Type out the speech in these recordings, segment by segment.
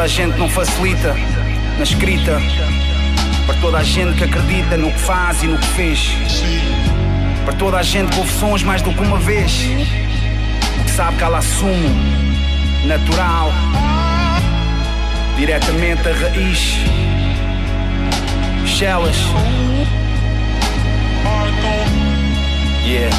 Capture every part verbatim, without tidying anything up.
a gente não facilita na escrita, para toda a gente que acredita no que faz e no que fez, para toda a gente que ouve sons mais do que uma vez, que sabe que há lá sumo natural, diretamente da raiz, chelas. Yeah.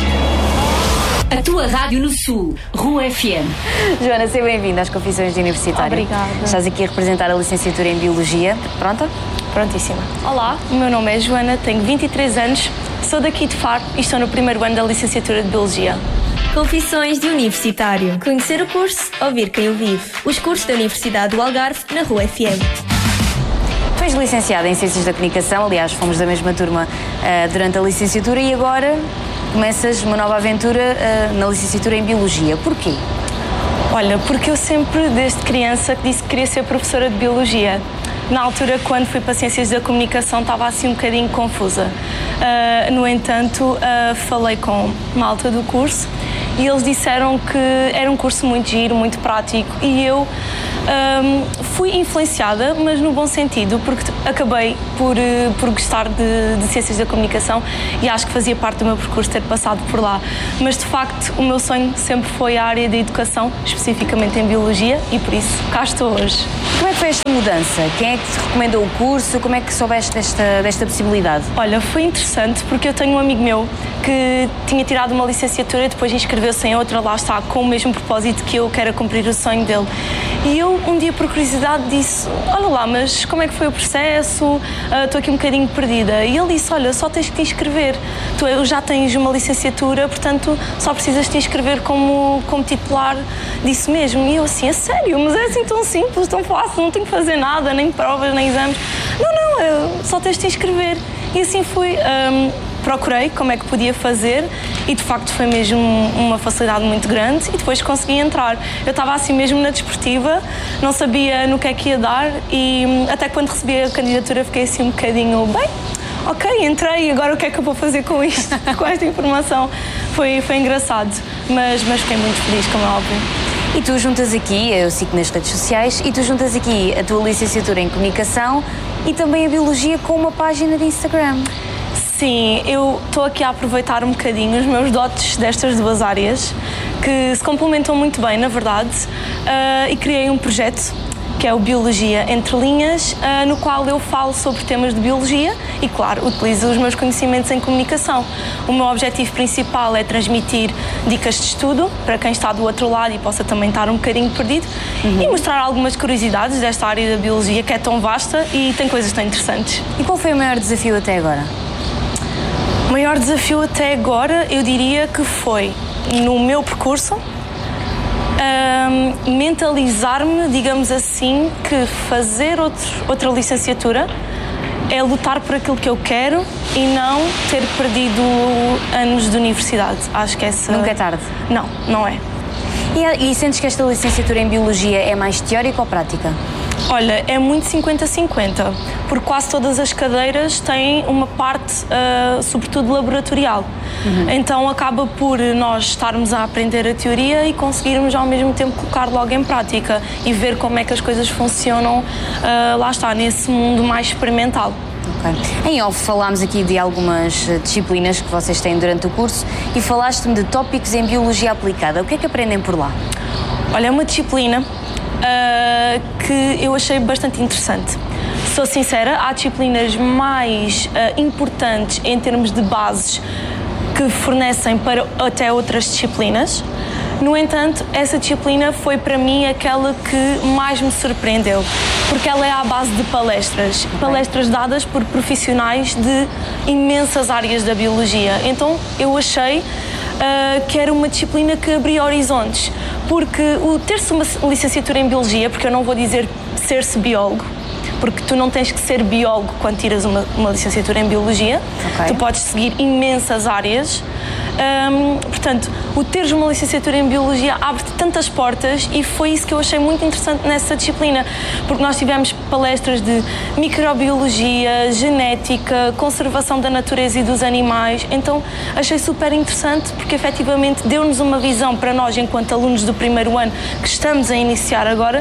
A tua rádio no Sul, Rua F M. Joana, seja bem-vinda às Confissões de Universitário. Obrigada. Estás aqui a representar a licenciatura em Biologia. Pronta? Prontíssima. Olá, o meu nome é Joana, tenho vinte e três anos, sou daqui de Faro e estou no primeiro ano da licenciatura de Biologia. Confissões de Universitário. Conhecer o curso, ouvir quem o vive. Os cursos da Universidade do Algarve, na Rua F M. Tu és licenciada em Ciências da Comunicação, aliás, fomos da mesma turma uh, durante a licenciatura e agora começas uma nova aventura uh, na licenciatura em Biologia. Porquê? Olha, porque eu sempre, desde criança, disse que queria ser professora de Biologia. Na altura, quando fui para Ciências da Comunicação, estava assim um bocadinho confusa. Uh, no entanto, uh, falei com malta do curso e eles disseram que era um curso muito giro, muito prático e eu um, fui influenciada, mas no bom sentido, porque acabei por, uh, por gostar de, de Ciências da Comunicação e acho que fazia parte do meu percurso ter passado por lá. Mas, de facto, o meu sonho sempre foi a área da educação, especificamente em Biologia, e por isso cá estou hoje. Como é que foi esta mudança? Quem é que te recomendou o curso? Como é que soubeste desta, desta possibilidade? Olha, foi interessante porque eu tenho um amigo meu que tinha tirado uma licenciatura e depois inscreveu-se em outra, lá está, com o mesmo propósito que eu, que era cumprir o sonho dele. E eu, um dia, por curiosidade, disse, olha lá, mas como é que foi o processo? Uh, estou aqui um bocadinho perdida. E ele disse, olha, só tens que te inscrever. Tu já tens uma licenciatura, portanto, só precisas te inscrever como, como titular disso mesmo. E eu assim, a sério? Mas é assim tão simples, tão fácil, não tenho que fazer nada, nem provas, nem exames. Não, não, eu, só tens de te inscrever. E assim fui... Um, procurei como é que podia fazer e de facto foi mesmo uma facilidade muito grande e depois consegui entrar. Eu estava assim mesmo na desportiva, não sabia no que é que ia dar e até quando recebi a candidatura fiquei assim um bocadinho, bem, ok, entrei, agora o que é que eu vou fazer com isto, com esta informação? Foi, foi engraçado, mas, mas fiquei muito feliz, como é óbvio. E tu juntas aqui, eu sigo nas redes sociais, e tu juntas aqui a tua licenciatura em Comunicação e também a Biologia com uma página de Instagram. Sim, eu estou aqui a aproveitar um bocadinho os meus dotes destas duas áreas, que se complementam muito bem, na verdade, uh, e criei um projeto, que é o Biologia Entre Linhas, uh, no qual eu falo sobre temas de Biologia e, claro, utilizo os meus conhecimentos em comunicação. O meu objetivo principal é transmitir dicas de estudo para quem está do outro lado e possa também estar um bocadinho perdido uhum. e mostrar algumas curiosidades desta área da Biologia, que é tão vasta e tem coisas tão interessantes. E qual foi o maior desafio até agora? O maior desafio até agora, eu diria que foi, no meu percurso, um, mentalizar-me, digamos assim, que fazer outro, outra licenciatura é lutar por aquilo que eu quero e não ter perdido anos de universidade. Acho que essa... Nunca é tarde? Não, não é. E, e sentes que esta licenciatura em Biologia é mais teórica ou prática? Olha, é muito cinquenta a cinquenta, porque quase todas as cadeiras têm uma parte, uh, sobretudo, laboratorial. Uhum. Então acaba por nós estarmos a aprender a teoria e conseguirmos ao mesmo tempo colocar logo em prática e ver como é que as coisas funcionam, uh, lá está, nesse mundo mais experimental. Okay. Em off falámos aqui de algumas disciplinas que vocês têm durante o curso e falaste-me de tópicos em Biologia Aplicada. O que é que aprendem por lá? Olha, é uma disciplina Uh, que eu achei bastante interessante. Sou sincera, há disciplinas mais uh, importantes em termos de bases que fornecem para até outras disciplinas. No entanto, essa disciplina foi para mim aquela que mais me surpreendeu, porque ela é à base de palestras, okay. palestras dadas por profissionais de imensas áreas da biologia. Então eu achei uh, que era uma disciplina que abria horizontes, porque o ter-se uma licenciatura em biologia, porque eu não vou dizer ser-se biólogo, porque tu não tens que ser biólogo quando tiras uma, uma licenciatura em biologia, okay. tu podes seguir imensas áreas. Um, portanto, o teres uma licenciatura em biologia abre-te tantas portas e foi isso que eu achei muito interessante nessa disciplina, porque nós tivemos palestras de microbiologia, genética, conservação da natureza e dos animais, então achei super interessante porque efetivamente deu-nos uma visão para nós enquanto alunos do primeiro ano que estamos a iniciar agora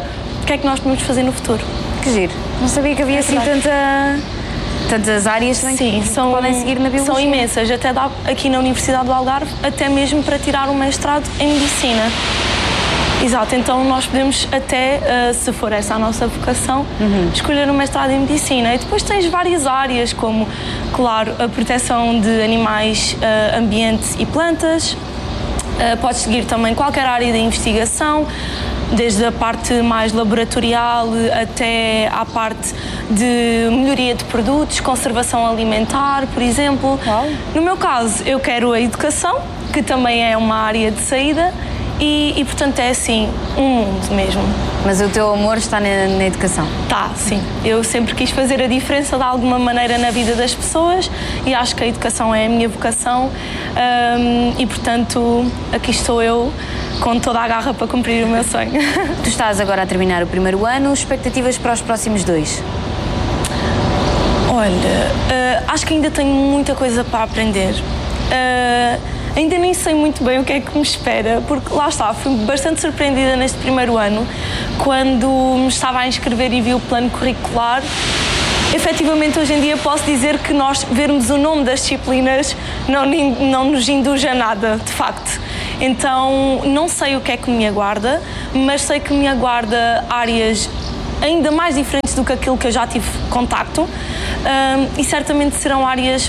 o que é que nós podemos fazer no futuro. Que giro. Não sabia que havia É assim tanta, tantas áreas também Sim, que são, podem seguir na biologia. são imensas. Até dá aqui na Universidade do Algarve, até mesmo para tirar um mestrado em Medicina. Exato, então nós podemos até, uh, se for essa a nossa vocação, uhum. escolher um mestrado em Medicina. E depois tens várias áreas, como, claro, a proteção de animais, uh, ambiente e plantas. Uh, podes seguir também qualquer área de investigação, desde a parte mais laboratorial até à parte de melhoria de produtos, conservação alimentar, por exemplo. Uau. No meu caso, eu quero a educação, que também é uma área de saída, e, e portanto é assim, um mundo mesmo. Mas o teu amor está na, na educação? Tá, sim. Eu sempre quis fazer a diferença de alguma maneira na vida das pessoas e acho que a educação é a minha vocação, um, e portanto aqui estou eu com toda a garra para cumprir o meu sonho. Tu estás agora a terminar o primeiro ano, expectativas para os próximos dois? Olha, uh, acho que ainda tenho muita coisa para aprender. Uh, Ainda nem sei muito bem o que é que me espera, porque lá está, fui bastante surpreendida neste primeiro ano, quando me estava a inscrever e vi o plano curricular. Efetivamente, hoje em dia posso dizer que nós vermos o nome das disciplinas não, não nos induz a nada, de facto. Então, não sei o que é que me aguarda, mas sei que me aguarda áreas ainda mais diferentes do que aquilo que eu já tive contacto, um, e certamente serão áreas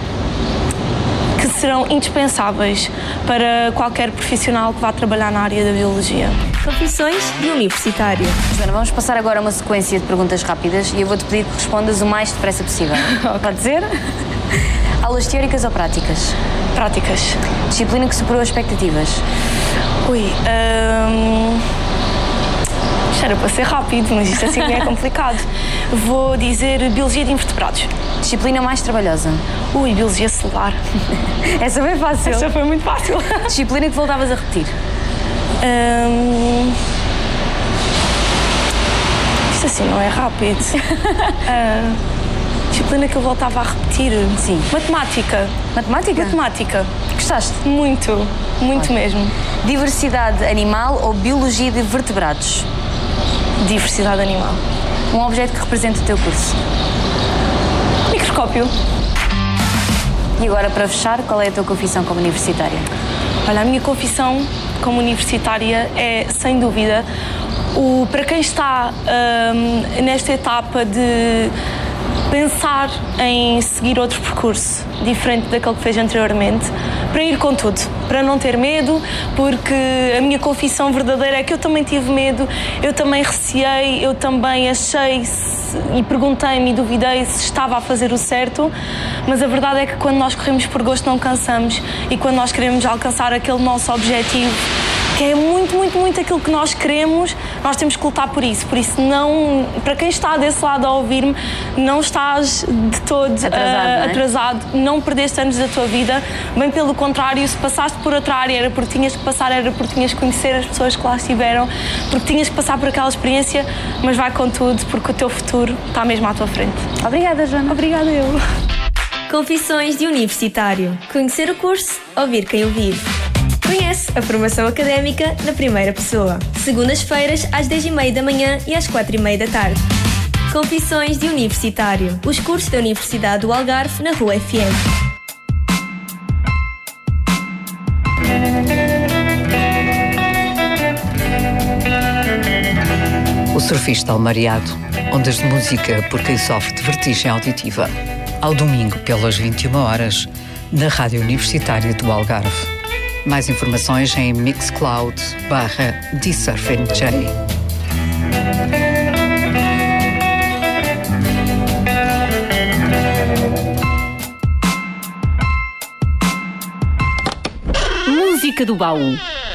que serão indispensáveis para qualquer profissional que vá trabalhar na área da biologia. Confissões de Universitário. Joana, vamos passar agora a uma sequência de perguntas rápidas e eu vou-te pedir que respondas o mais depressa possível. Okay. Pode ser? Aulas teóricas ou práticas? Práticas. Disciplina que superou as expectativas? Ui, hum... isto era para ser rápido, mas isto assim é complicado. Vou dizer Biologia de Invertebrados. Disciplina mais trabalhosa? Ui, Biologia Celular. Essa foi fácil. Essa foi muito fácil. Disciplina que voltavas a repetir? Hum... Isto assim não é rápido. uh... Disciplina que eu voltava a repetir? Sim. Matemática. Matemática? Matemática. Gostaste? Muito, muito Olha. mesmo. Diversidade animal ou biologia de vertebrados? Diversidade animal. Um objeto que representa o teu curso? Microscópio. E agora, para fechar, qual é a tua confissão como universitária? Olha, a minha confissão como universitária é, sem dúvida, o, para quem está hum, nesta etapa de pensar em seguir outro percurso diferente daquele que fez anteriormente, para ir com tudo, para não ter medo, porque a minha confissão verdadeira é que eu também tive medo, eu também receei, eu também achei e perguntei-me e duvidei se estava a fazer o certo, mas a verdade é que quando nós corremos por gosto não cansamos, e quando nós queremos alcançar aquele nosso objetivo, que é muito, muito, muito aquilo que nós queremos, nós temos que lutar por isso. Por isso, não, para quem está desse lado a ouvir-me, não estás de todo atrasado, uh, não é? atrasado, não perdeste anos da tua vida, bem pelo contrário, se passaste por outra área era porque tinhas que passar, era porque tinhas que conhecer as pessoas que lá estiveram, porque tinhas que passar por aquela experiência, mas vai com tudo, porque o teu futuro está mesmo à tua frente. Obrigada, Joana. Obrigada eu. Confissões de Universitário. Conhecer o curso, ouvir quem o vive. Conhece a formação académica na primeira pessoa. Segundas-feiras, às dez e meia da manhã e às quatro e meia da tarde. Confissões de Universitário. Os cursos da Universidade do Algarve na Rua F M. O Surfista Almariado, ondas de música por quem sofre de vertigem auditiva. Ao domingo, pelas vinte e uma horas, na Rádio Universitária do Algarve. Mais informações em Mixcloud barra DSurfNJ. Música do baú.